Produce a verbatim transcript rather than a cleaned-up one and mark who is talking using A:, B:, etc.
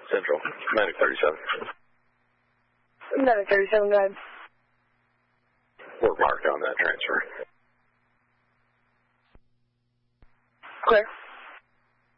A: Central, Medic thirty-seven.
B: Medic thirty-seven, go ahead.
A: We're marked on that transfer.
B: Clear.